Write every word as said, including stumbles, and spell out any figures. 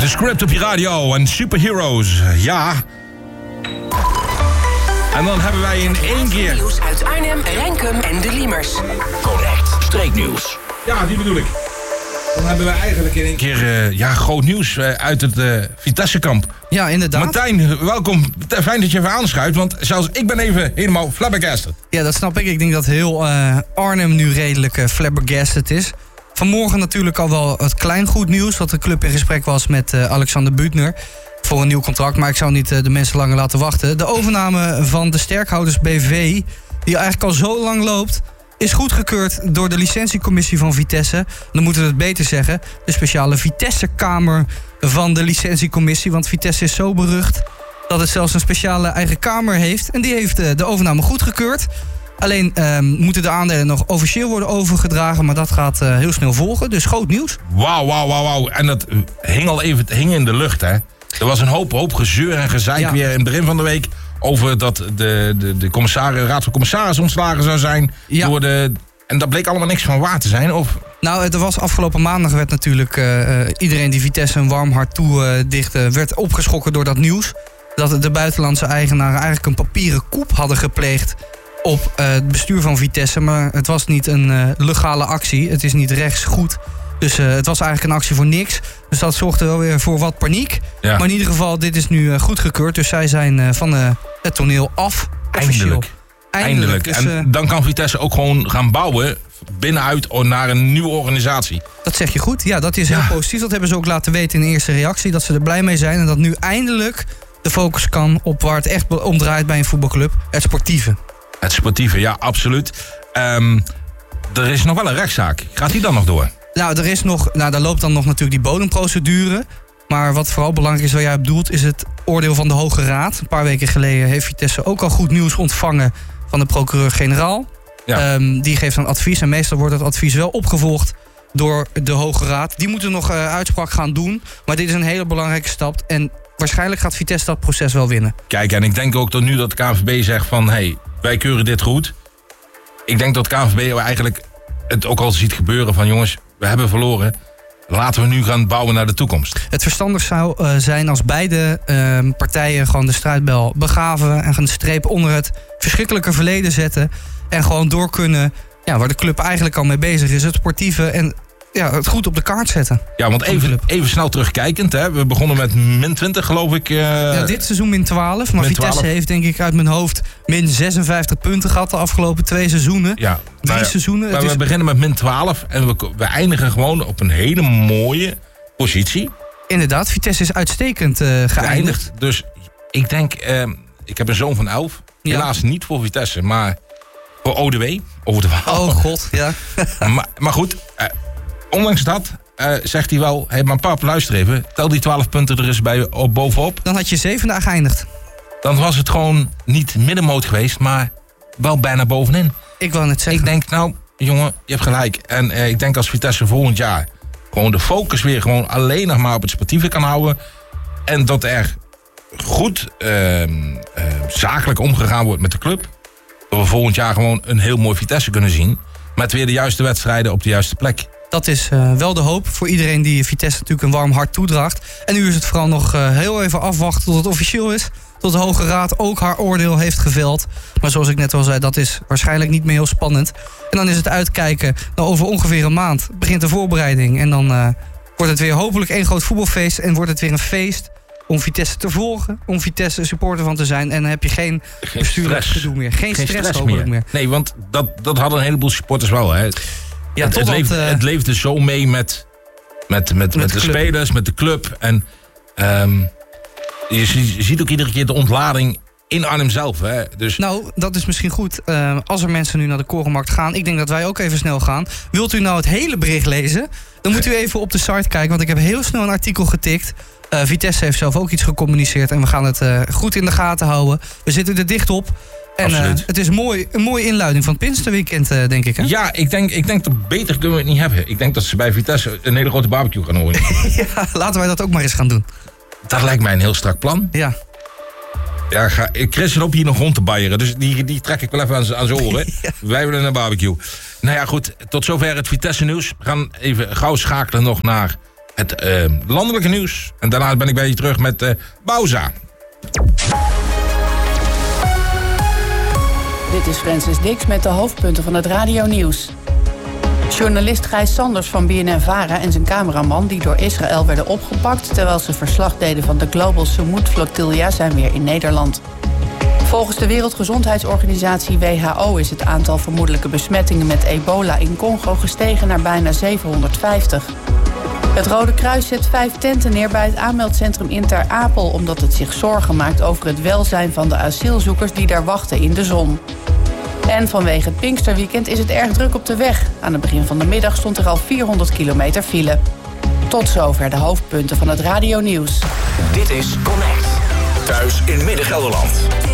The Script op je radio en Superheroes. Ja. En dan hebben wij in één keer... Nieuws uit Arnhem, Renkum en de Liemers. Correct. Streeknieuws. Ja, die bedoel ik. Dan hebben we eigenlijk in één keer uh, ja, groot nieuws uh, uit het uh, Vitesse-kamp. Ja, inderdaad. Martijn, welkom. Fijn dat je even aanschuift, want zelfs ik ben even helemaal flabbergasted. Ja, dat snap ik. Ik denk dat heel uh, Arnhem nu redelijk uh, flabbergasted is. Vanmorgen natuurlijk al wel het klein goed nieuws, dat de club in gesprek was met uh, Alexander Buutner voor een nieuw contract. Maar ik zou niet uh, de mensen langer laten wachten. De overname van de Sterkhouders B V, die eigenlijk al zo lang loopt, is goedgekeurd door de licentiecommissie van Vitesse. Dan moeten we het beter zeggen. De speciale Vitesse-kamer van de licentiecommissie. Want Vitesse is zo berucht dat het zelfs een speciale eigen kamer heeft. En die heeft uh, de overname goedgekeurd. Alleen uh, moeten de aandelen nog officieel worden overgedragen. Maar dat gaat uh, heel snel volgen. Dus groot nieuws. Wauw, wauw, wauw, wauw. En dat hing al even hing in de lucht, hè. Er was een hoop, hoop gezeur en gezeik ja. weer in het begin van de week over dat de, de, de commissaris, raad van commissaris ontslagen zou zijn. Ja. Door de, en dat bleek allemaal niks van waar te zijn, of? Nou, er was afgelopen maandag werd natuurlijk uh, iedereen die Vitesse een warm hart toedichtte, uh, werd opgeschrokken door dat nieuws. Dat de buitenlandse eigenaren eigenlijk een papieren coup hadden gepleegd op uh, het bestuur van Vitesse. Maar het was niet een uh, legale actie. Het is niet rechtsgoed. Dus uh, het was eigenlijk een actie voor niks. Dus dat zorgde wel weer voor wat paniek. Ja. Maar in ieder geval, dit is nu uh, goedgekeurd. Dus zij zijn uh, van uh, het toneel af. Eindelijk. Eindelijk. Dus, uh, en dan kan Vitesse ook gewoon gaan bouwen binnenuit naar een nieuwe organisatie. Dat zeg je goed. Ja, dat is heel ja. positief. Dat hebben ze ook laten weten in de eerste reactie. Dat ze er blij mee zijn. En dat nu eindelijk de focus kan op waar het echt om draait bij een voetbalclub. Het sportieve. Het sportieve, ja, absoluut. Um, er is nog wel een rechtszaak. Gaat die dan nog door? Nou, er is nog, nou, daar loopt dan nog natuurlijk die bodemprocedure. Maar wat vooral belangrijk is, wat jij bedoelt, is het oordeel van de Hoge Raad. Een paar weken geleden heeft Vitesse ook al goed nieuws ontvangen van de procureur-generaal. Ja. Um, die geeft een advies en meestal wordt dat advies wel opgevolgd door de Hoge Raad. Die moeten nog uh, uitspraak gaan doen. Maar dit is een hele belangrijke stap. En waarschijnlijk gaat Vitesse dat proces wel winnen. Kijk, en ik denk ook dat nu dat de K N V B zegt van, hey, wij keuren dit goed. Ik denk dat K N V B eigenlijk het ook al ziet gebeuren van, jongens, we hebben verloren. Laten we nu gaan bouwen naar de toekomst. Het verstandig zou uh, zijn als beide uh, partijen gewoon de strijdbel begraven en gaan de streep onder het verschrikkelijke verleden zetten. En gewoon door kunnen, ja, waar de club eigenlijk al mee bezig is, het sportieve en ja, het goed op de kaart zetten. Ja, want even, even snel terugkijkend. Hè. We begonnen met min twintig, geloof ik. Uh, ja, dit seizoen min twaalf. Maar min Vitesse twaalf. Heeft denk ik uit mijn hoofd min zesenvijftig punten gehad de afgelopen twee seizoenen. Ja, Drie maar, seizoenen. Maar we is... beginnen met min twaalf en we, we eindigen gewoon op een hele mooie positie. Inderdaad, Vitesse is uitstekend uh, geëindigd. geëindigd. Dus ik denk, uh, ik heb een zoon van elf. Ja. Helaas niet voor Vitesse, maar voor O D W. Over de Waal. Oh god, ja. maar, maar goed... Uh, Ondanks dat uh, zegt hij wel, hé, hey, maar pap, luister even. Tel die twaalf punten er eens bij op, bovenop. Dan had je zeven dagen geëindigd. Dan was het gewoon niet middenmoot geweest, maar wel bijna bovenin. Ik wil net zeggen. Ik denk, nou, jongen, je hebt gelijk. En uh, ik denk als Vitesse volgend jaar gewoon de focus weer gewoon alleen nog maar op het sportieve kan houden. En dat er goed uh, uh, zakelijk omgegaan wordt met de club. Dat we volgend jaar gewoon een heel mooi Vitesse kunnen zien. Met weer de juiste wedstrijden op de juiste plek. Dat is uh, wel de hoop voor iedereen die Vitesse natuurlijk een warm hart toedraagt. En nu is het vooral nog uh, heel even afwachten tot het officieel is. Tot de Hoge Raad ook haar oordeel heeft geveld. Maar zoals ik net al zei, dat is waarschijnlijk niet meer heel spannend. En dan is het uitkijken. Nou, over ongeveer een maand begint de voorbereiding. En dan uh, wordt het weer hopelijk één groot voetbalfeest. En wordt het weer een feest om Vitesse te volgen. Om Vitesse supporter van te zijn. En dan heb je geen, geen bestuurlijk gedoe meer. Geen, geen stress, stress meer. meer. Nee, want dat, dat hadden een heleboel supporters wel, hè. Ja, het, het, leefde, uh, het leefde zo mee met, met, met, met, met de, de spelers, met de club. En um, je, je ziet ook iedere keer de ontlading in Arnhem zelf. Hè? Dus... Nou, dat is misschien goed. Uh, als er mensen nu naar de Korenmarkt gaan, ik denk dat wij ook even snel gaan. Wilt u nou het hele bericht lezen? Dan moet u even op de site kijken, want ik heb heel snel een artikel getikt. Uh, Vitesse heeft zelf ook iets gecommuniceerd en we gaan het uh, goed in de gaten houden. We zitten er dicht op. En uh, het is mooi, een mooie inluiding van het Pinksterweekend, uh, denk ik. Hè? Ja, ik denk, ik denk dat beter kunnen we het niet hebben. Ik denk dat ze bij Vitesse een hele grote barbecue gaan horen. Ja, laten wij dat ook maar eens gaan doen. Dat lijkt mij een heel strak plan. Ja. Ja, ga, Chris loopt hier nog rond te baieren, dus die, die trek ik wel even aan, aan zijn oren. Ja. Wij willen een barbecue. Nou ja, goed, tot zover het Vitesse nieuws. We gaan even gauw schakelen nog naar het uh, landelijke nieuws. En daarna ben ik bij je terug met uh, Bauza. Dit is Francis Dix met de hoofdpunten van het radionieuws. Journalist Gijs Sanders van B N N-Vara en zijn cameraman... die door Israël werden opgepakt... terwijl ze verslag deden van de Global Sumud Flotilla... zijn weer in Nederland. Volgens de Wereldgezondheidsorganisatie W H O... is het aantal vermoedelijke besmettingen met ebola in Congo... gestegen naar bijna zevenhonderdvijftig. Het Rode Kruis zet vijf tenten neer bij het aanmeldcentrum in Ter Apel... omdat het zich zorgen maakt over het welzijn van de asielzoekers... die daar wachten in de zon. En vanwege het Pinksterweekend is het erg druk op de weg. Aan het begin van de middag stond er al vierhonderd kilometer file. Tot zover de hoofdpunten van het radionieuws. Dit is Connect. Thuis in Midden-Gelderland.